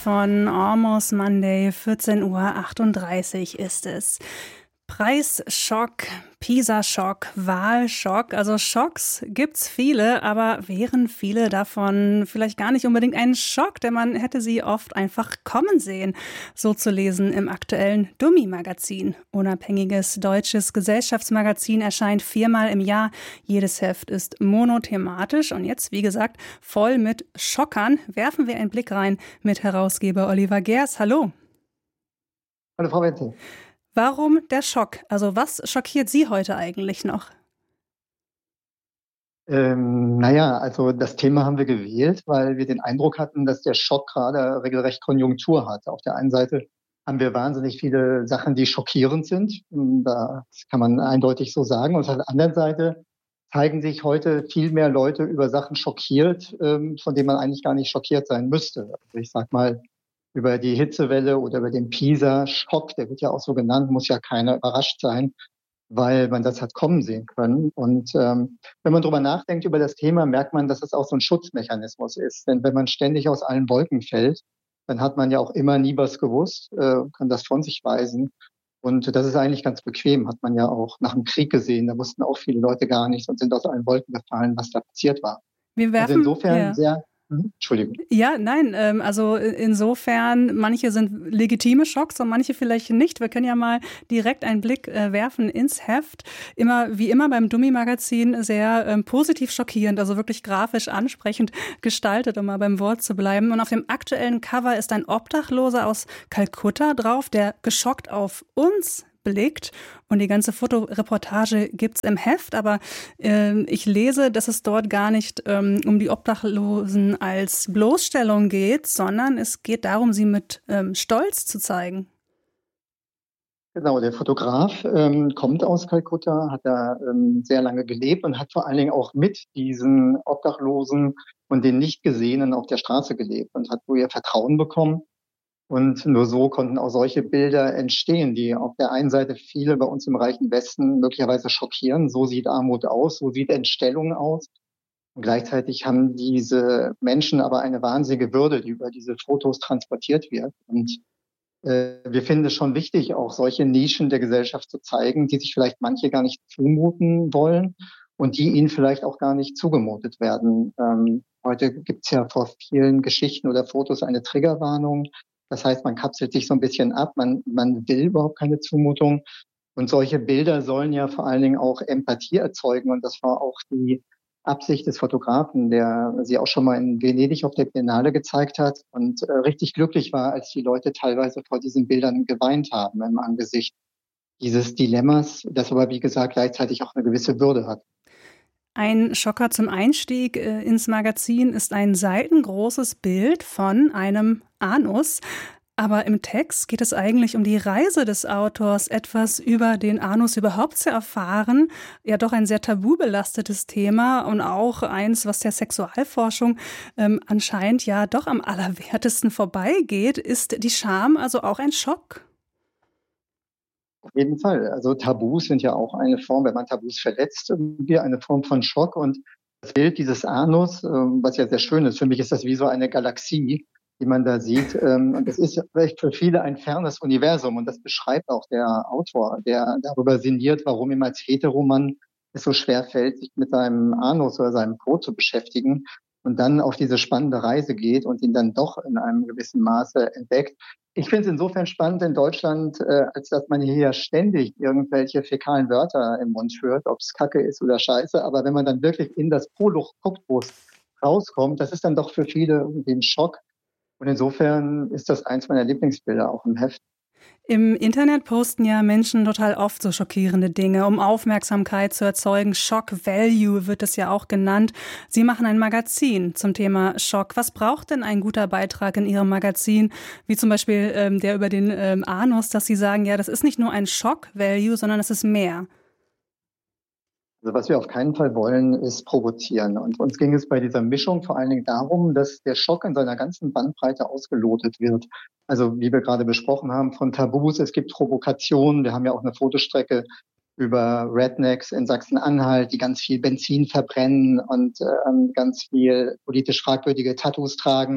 Von Almost Monday, 14:38 Uhr ist es. Preisschock, PISA-Schock, Wahlschock. Also Schocks gibt's viele, aber wären viele davon vielleicht gar nicht unbedingt ein Schock, denn man hätte sie oft einfach kommen sehen. So zu lesen im aktuellen Dummi-Magazin. Unabhängiges deutsches Gesellschaftsmagazin erscheint 4-mal im Jahr. Jedes Heft ist monothematisch und jetzt, wie gesagt, voll mit Schockern. Werfen wir einen Blick rein mit Herausgeber Oliver Gers. Hallo. Hallo Frau Wenzel. Warum der Schock? Also was schockiert Sie heute eigentlich noch? Also das Thema haben wir gewählt, weil wir den Eindruck hatten, dass der Schock gerade regelrecht Konjunktur hat. Auf der einen Seite haben wir wahnsinnig viele Sachen, die schockierend sind. Das kann man eindeutig so sagen. Und auf der anderen Seite zeigen sich heute viel mehr Leute über Sachen schockiert, von denen man eigentlich gar nicht schockiert sein müsste. Also ich sag mal, über die Hitzewelle oder über den PISA-Schock, der wird ja auch so genannt, muss ja keiner überrascht sein, weil man das hat kommen sehen können. Und wenn man drüber nachdenkt über das Thema, merkt man, dass es auch so ein Schutzmechanismus ist. Denn wenn man ständig aus allen Wolken fällt, dann hat man ja auch immer nie was gewusst, kann das von sich weisen. Und das ist eigentlich ganz bequem, hat man ja auch nach dem Krieg gesehen. Da wussten auch viele Leute gar nichts und sind aus allen Wolken gefallen, was da passiert war. Wir Also werfen, insofern ja. sehr, Entschuldigung. Ja, nein, also insofern, manche sind legitime Schocks und manche vielleicht nicht. Wir können ja mal direkt einen Blick werfen ins Heft. Wie immer beim Dummi-Magazin sehr positiv schockierend, also wirklich grafisch ansprechend gestaltet, um mal beim Wort zu bleiben. Und auf dem aktuellen Cover ist ein Obdachloser aus Kalkutta drauf, der geschockt auf uns blickt. Und die ganze Fotoreportage gibt's im Heft, aber ich lese, dass es dort gar nicht um die Obdachlosen als Bloßstellung geht, sondern es geht darum, sie mit Stolz zu zeigen. Genau, der Fotograf kommt aus Kalkutta, hat da sehr lange gelebt und hat vor allen Dingen auch mit diesen Obdachlosen und den Nichtgesehenen auf der Straße gelebt und hat so ihr Vertrauen bekommen. Und nur so konnten auch solche Bilder entstehen, die auf der einen Seite viele bei uns im reichen Westen möglicherweise schockieren. So sieht Armut aus, so sieht Entstellung aus. Und gleichzeitig haben diese Menschen aber eine wahnsinnige Würde, die über diese Fotos transportiert wird. Und wir finden es schon wichtig, auch solche Nischen der Gesellschaft zu zeigen, die sich vielleicht manche gar nicht zumuten wollen und die ihnen vielleicht auch gar nicht zugemutet werden. Heute gibt es ja vor vielen Geschichten oder Fotos eine Triggerwarnung. Das heißt, man kapselt sich so ein bisschen ab, man will überhaupt keine Zumutung. Und solche Bilder sollen ja vor allen Dingen auch Empathie erzeugen. Und das war auch die Absicht des Fotografen, der sie auch schon mal in Venedig auf der Biennale gezeigt hat und richtig glücklich war, als die Leute teilweise vor diesen Bildern geweint haben im Angesicht dieses Dilemmas, das aber, wie gesagt, gleichzeitig auch eine gewisse Würde hat. Ein Schocker zum Einstieg ins Magazin ist ein seitengroßes Bild von einem Anus. Aber im Text geht es eigentlich um die Reise des Autors, etwas über den Anus überhaupt zu erfahren. Ja, doch ein sehr tabubelastetes Thema und auch eins, was der Sexualforschung anscheinend ja doch am allerwertesten vorbeigeht. Ist die Scham also auch ein Schock? Auf jeden Fall. Also Tabus sind ja auch eine Form, wenn man Tabus verletzt, irgendwie eine Form von Schock. Und das Bild dieses Anus, was ja sehr schön ist, für mich ist das wie so eine Galaxie, die man da sieht. Und das ist vielleicht für viele ein fernes Universum. Und das beschreibt auch der Autor, der darüber sinniert, warum ihm als Heteromann es so schwer fällt, sich mit seinem Anus oder seinem Po zu beschäftigen und dann auf diese spannende Reise geht und ihn dann doch in einem gewissen Maße entdeckt. Ich finde es insofern spannend in Deutschland, als dass man hier ja ständig irgendwelche fäkalen Wörter im Mund hört, ob es Kacke ist oder Scheiße. Aber wenn man dann wirklich in das Poloch guckt, wo es rauskommt, das ist dann doch für viele irgendwie ein Schock. Und insofern ist das eins meiner Lieblingsbilder auch im Heft. Im Internet posten ja Menschen total oft so schockierende Dinge, um Aufmerksamkeit zu erzeugen. Shock Value wird es ja auch genannt. Sie machen ein Magazin zum Thema Schock. Was braucht denn ein guter Beitrag in Ihrem Magazin? Wie zum Beispiel der über den Anus, dass Sie sagen, ja, das ist nicht nur ein Shock Value, sondern es ist mehr. Also was wir auf keinen Fall wollen, ist provozieren. Und uns ging es bei dieser Mischung vor allen Dingen darum, dass der Schock in seiner ganzen Bandbreite ausgelotet wird. Also wie wir gerade besprochen haben, von Tabus, es gibt Provokationen. Wir haben ja auch eine Fotostrecke über Rednecks in Sachsen-Anhalt, die ganz viel Benzin verbrennen und ganz viel politisch fragwürdige Tattoos tragen.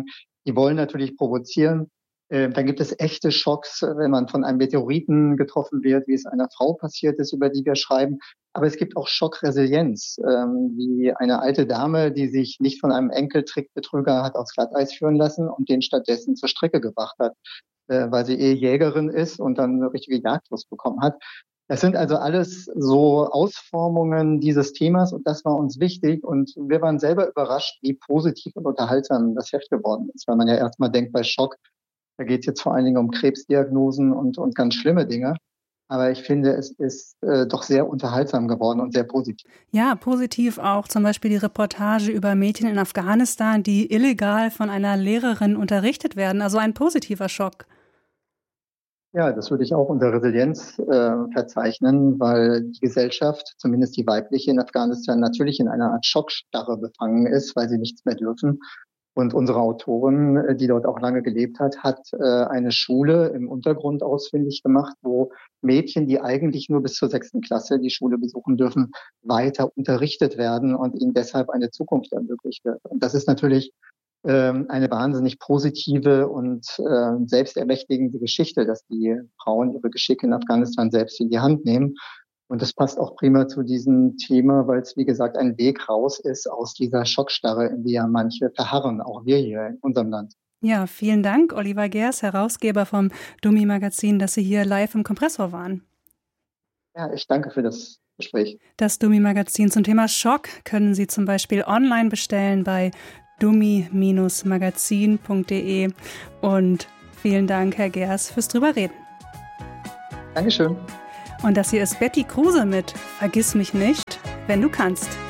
Die wollen natürlich provozieren. Dann gibt es echte Schocks, wenn man von einem Meteoriten getroffen wird, wie es einer Frau passiert ist, über die wir schreiben. Aber es gibt auch Schockresilienz, wie eine alte Dame, die sich nicht von einem Enkeltrickbetrüger hat aufs Glatteis führen lassen und den stattdessen zur Strecke gebracht hat, weil sie Jägerin ist und dann eine richtige Jagdlust bekommen hat. Das sind also alles so Ausformungen dieses Themas und das war uns wichtig und wir waren selber überrascht, wie positiv und unterhaltsam das Heft geworden ist, weil man ja erstmal denkt bei Schock, da geht es jetzt vor allen Dingen um Krebsdiagnosen und ganz schlimme Dinge. Aber ich finde, es ist doch sehr unterhaltsam geworden und sehr positiv. Ja, positiv auch zum Beispiel die Reportage über Mädchen in Afghanistan, die illegal von einer Lehrerin unterrichtet werden. Also ein positiver Schock. Ja, das würde ich auch unter Resilienz verzeichnen, weil die Gesellschaft, zumindest die weibliche in Afghanistan, natürlich in einer Art Schockstarre befangen ist, weil sie nichts mehr dürfen. Und unsere Autorin, die dort auch lange gelebt hat eine Schule im Untergrund ausfindig gemacht, wo Mädchen, die eigentlich nur bis zur 6. Klasse die Schule besuchen dürfen, weiter unterrichtet werden und ihnen deshalb eine Zukunft ermöglicht wird. Und das ist natürlich eine wahnsinnig positive und selbstermächtigende Geschichte, dass die Frauen ihre Geschicke in Afghanistan selbst in die Hand nehmen. Und das passt auch prima zu diesem Thema, weil es, wie gesagt, ein Weg raus ist aus dieser Schockstarre, in die ja manche verharren, auch wir hier in unserem Land. Ja, vielen Dank, Oliver Gers, Herausgeber vom Dummi-Magazin, dass Sie hier live im Kompressor waren. Ja, ich danke für das Gespräch. Das Dummi-Magazin zum Thema Schock können Sie zum Beispiel online bestellen bei dummi-magazin.de. Und vielen Dank, Herr Gers, fürs Drüberreden. Dankeschön. Und das hier ist Betty Kruse mit Vergiss mich nicht, wenn du kannst.